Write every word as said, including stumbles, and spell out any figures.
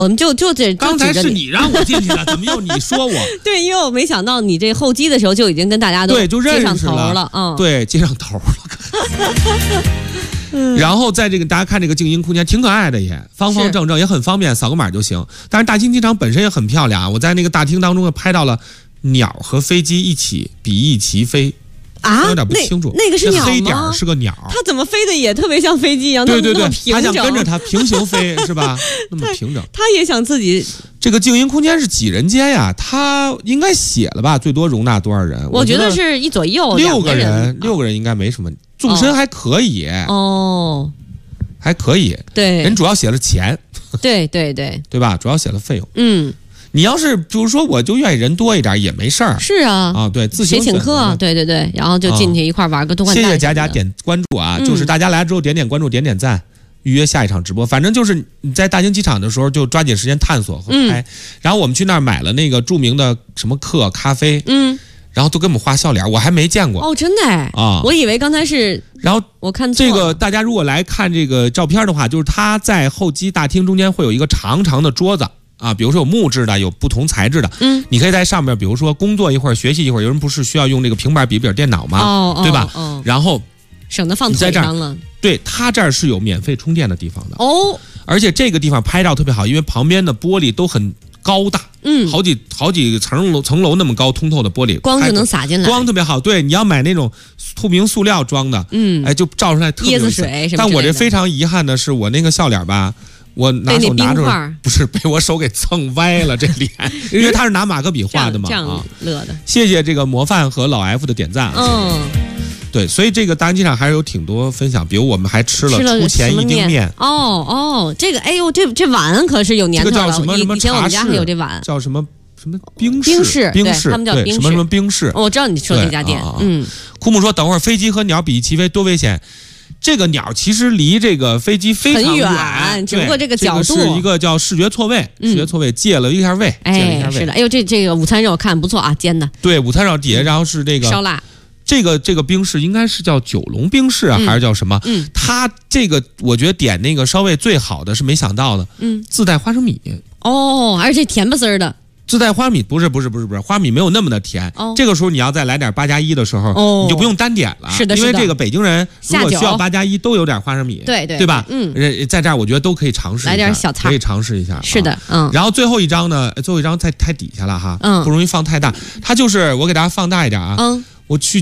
我们就就这刚才是你让我进去的，怎么又你说我？ 对，因为我没想到你这候机的时候就已经跟大家都对就认识了接上头了，嗯， 对，接上头了。嗯、然后在这个大家看这个静音空间挺可爱的也，方方正正也很方便，扫个码就行。但是大兴机场本身也很漂亮，我在那个大厅当中拍到了鸟和飞机一起比翼齐飞。 啊， 有点不清楚， 那, 那个是鸟吗？ 黑点是个鸟， 它怎么飞的也特别像飞机一样， 对对对， 它想跟着它平行飞是吧？那么平整， 它也想自己。 这个静音空间是几人间呀？它应该写了吧？最多容纳多少人？ 我觉得是一左右六个人， 人，六个人应该没什么，纵深还可以哦， 还可以。 对， 人主要写了钱， 对对对， 对吧？主要写了费用， 嗯。 你要是比如说，我就愿意人多一点也没事儿。 是啊， 啊，对，自行谁请客？对对对，然后就进去一块玩个多换代。 谢谢佳佳点关注啊，嗯、就是大家来之后点点关注，点点赞，预约下一场直播。反正就是你在大兴机场的时候，就抓紧时间探索和拍。嗯、然后我们去那儿买了那个著名的什么客咖啡，嗯，然后都给我们画笑脸，我还没见过。 哦，真的啊，我以为刚才是。 然后我看错这个大家如果来看这个照片的话，就是它在候机大厅中间会有一个长长的桌子。啊，比如说有木质的，有不同材质的，嗯，你可以在上面，比如说工作一会儿，学习一会儿。有人不是需要用这个平板、笔记本电脑吗？ 哦， 对吧？ 哦， 然后省得放腿上了。 对，它这儿是有免费充电的地方的哦， 而且这个地方拍照特别好，因为旁边的玻璃都很高大，嗯，好几好几层楼层楼那么高，通透的玻璃， 光就能洒进来， 光特别好。对，你要买那种透明塑料装的，嗯，哎，就照出来特别椰子水什么。 但我这非常遗憾的是，我那个笑脸吧。我拿手拿着，不是被我手给蹭歪了这脸，因为他是拿马克笔画的嘛， 这样乐的。 谢谢这个模范和老 F 的点赞。嗯，对，所以这个大兴机场还是有挺多分享，比如我们还吃了出前一丁面。 哦哦，这个哎呦，这这碗可是有年头了。 这个叫什么什么？ 以前我们家还有这碗， 叫什么什么冰室？冰室， 冰室， 他们叫冰室， 什么什么冰室？ 我知道你说这家店。嗯， 枯木说，等会儿飞机和鸟比翼齐飞多危险。这个鸟其实离这个飞机非常远，只不过这个角度、 这个、是一个叫视觉错位， 嗯、 视觉错位借了一下位， 哎、 借了一下位。 是的，哎呦，这这个午餐肉看不错啊，煎的。 对，午餐肉底下然后是这个烧腊， 这个这个冰室应该是叫九龙冰室啊，嗯、还是叫什么？嗯，它这个我觉得点那个烧味最好的是没想到的，嗯，自带花生米。 哦，而且甜不丝儿的。 自带花米不是不是不是不是花米没有那么的甜，哦、这个时候你要再来点八加一的时候，哦、你就不用单点了， 是的， 因为这个北京人如果需要八加一都有点花生米， 对对对吧？ 嗯， 在这儿我觉得都可以尝试一下， 来点小菜可以尝试一下， 是的，嗯。 然后最后一张呢，最后一张在太底下了哈，嗯，不容易放太大，它就是我给大家放大一点啊，嗯，我去。